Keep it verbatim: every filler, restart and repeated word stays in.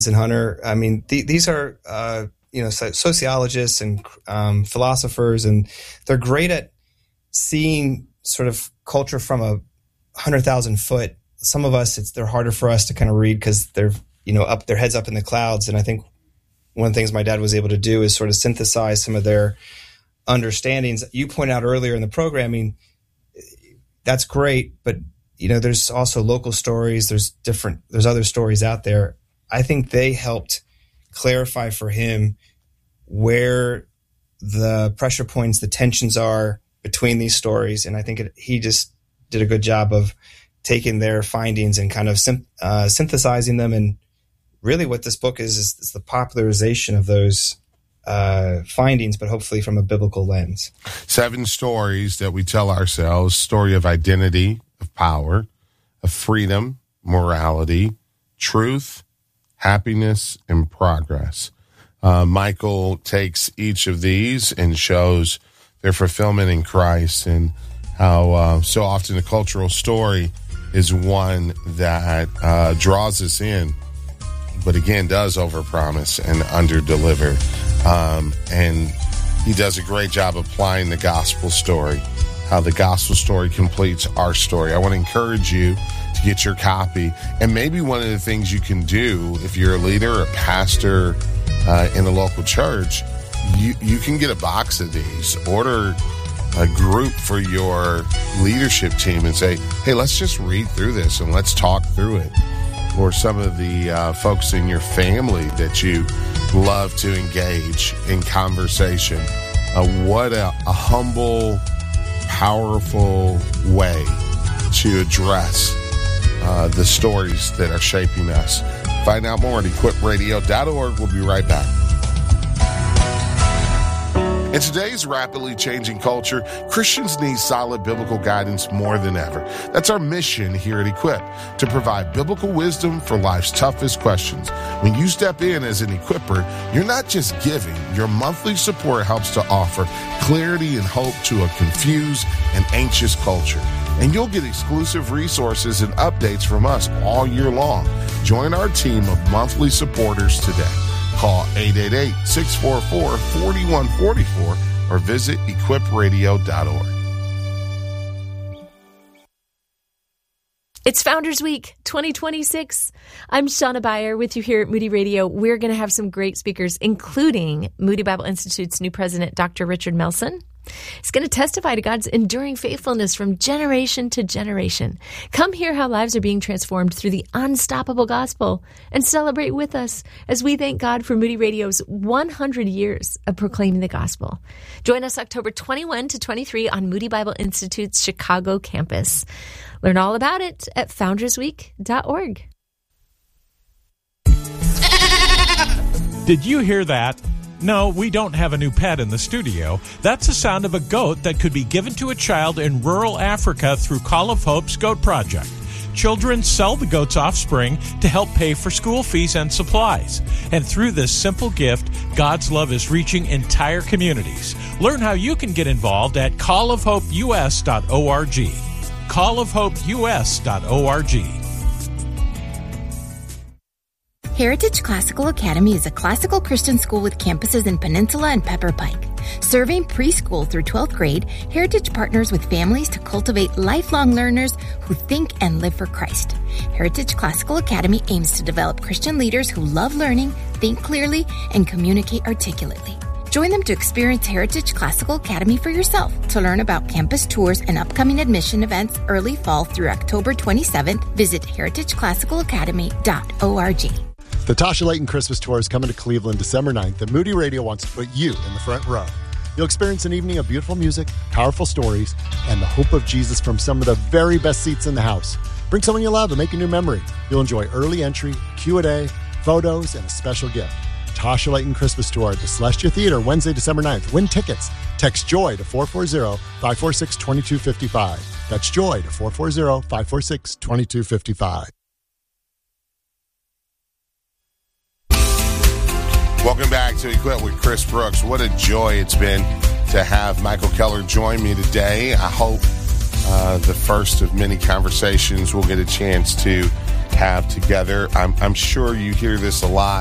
and Hunter. I mean, th- these are, uh, you know, sociologists and um, philosophers, and they're great at seeing sort of culture from a hundred thousand foot. Some of us, it's they're harder for us to kind of read because they're, you know, up their heads up in the clouds. And I think one of the things my dad was able to do is sort of synthesize some of their understandings. You pointed out earlier in the programming, that's great, but you know, there's also local stories. There's different, there's other stories out there. I think they helped clarify for him where the pressure points, the tensions are between these stories. And I think it, he just did a good job of taking their findings and kind of sim- uh, synthesizing them. And really what this book is, is, is the popularization of those uh, findings, but hopefully from a biblical lens. Seven stories that we tell ourselves: story of identity, of power, of freedom, morality, truth, happiness, and progress. Uh, Michael takes each of these and shows their fulfillment in Christ, and how uh, so often a cultural story is one that uh, draws us in, but again does overpromise and underdeliver. Um, and he does a great job applying the gospel story, how the gospel story completes our story. I want to encourage you to get your copy. And maybe one of the things you can do if you're a leader or a pastor uh, in a local church, you, you can get a box of these, order a group for your leadership team and say, hey, let's just read through this and let's talk through it. Or some of the uh, folks in your family that you love to engage in conversation. Uh, what a, a humble, powerful way to address uh, the stories that are shaping us. Find out more at equip radio dot org. We'll be right back. In today's rapidly changing culture, Christians need solid biblical guidance more than ever. That's our mission here at Equip, to provide biblical wisdom for life's toughest questions. When you step in as an equipper, you're not just giving. Your monthly support helps to offer clarity and hope to a confused and anxious culture. And you'll get exclusive resources and updates from us all year long. Join our team of monthly supporters today. Call eight eight eight, six four four, four one four four or visit equip radio dot org. It's Founders Week twenty twenty-six. I'm Shauna Beyer with you here at Moody Radio. We're going to have some great speakers, including Moody Bible Institute's new president, Doctor Richard Melson. He's going to testify to God's enduring faithfulness from generation to generation. Come hear how lives are being transformed through the unstoppable gospel and celebrate with us as we thank God for Moody Radio's one hundred years of proclaiming the gospel. Join us October twenty-first to twenty-third on Moody Bible Institute's Chicago campus. Learn all about it at founders week dot org. Did you hear that? No, we don't have a new pet in the studio. That's the sound of a goat that could be given to a child in rural Africa through Call of Hope's Goat Project. Children sell the goat's offspring to help pay for school fees and supplies. And through this simple gift, God's love is reaching entire communities. Learn how you can get involved at call of hope u s dot org. call of hope u s dot org. Heritage Classical Academy is a classical Christian school with campuses in Peninsula and Pepper Pike. Serving preschool through twelfth grade, Heritage partners with families to cultivate lifelong learners who think and live for Christ. Heritage Classical Academy aims to develop Christian leaders who love learning, think clearly, and communicate articulately. Join them to experience Heritage Classical Academy for yourself. To learn about campus tours and upcoming admission events early fall through October twenty-seventh, visit heritage classical academy dot org. The Tasha Layton Christmas Tour is coming to Cleveland December ninth, and Moody Radio wants to put you in the front row. You'll experience an evening of beautiful music, powerful stories, and the hope of Jesus from some of the very best seats in the house. Bring someone you love and make a new memory. You'll enjoy early entry, Q and A, photos, and a special gift. Tasha Layton Christmas Tour at the Celestia Theater, Wednesday, December ninth. Win tickets. Text JOY to four four zero, five four six, two two five five. That's JOY to four four zero, five four six, two two five five. Welcome back to Equip with Chris Brooks. What a joy it's been to have Michael Keller join me today. I hope uh, the first of many conversations we'll get a chance to have together. I'm, I'm sure you hear this a lot.